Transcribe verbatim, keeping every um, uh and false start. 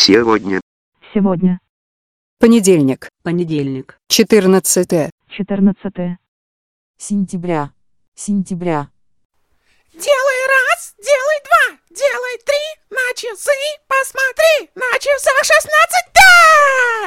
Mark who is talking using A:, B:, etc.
A: Сегодня.
B: Сегодня.
C: Понедельник.
D: Понедельник.
C: четырнадцатое.
B: четырнадцатое.
E: Сентября. Сентября.
F: Делай раз, делай два, делай три на часы.